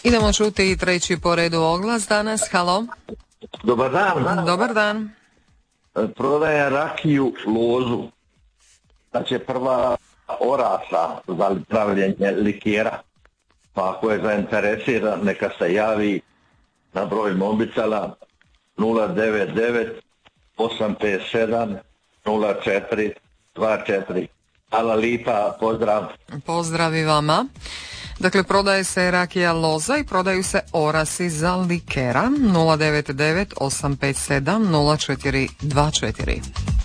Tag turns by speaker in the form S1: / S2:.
S1: Idemo čuti treći po redu oglas danas. Halo.
S2: Dobar dan.
S1: Dobar dan.
S2: Prodaje rakiju lozu. Znači prva orasa za pravljenje likera. Pa ako je zainteresiran, neka se javi na broj mobitela 099 857 0424. Hvala lipa, pozdrav.
S1: Pozdrav i vama. Dakle, prodaje se rakija loza i prodaju se orasi za likera 099 857 0424.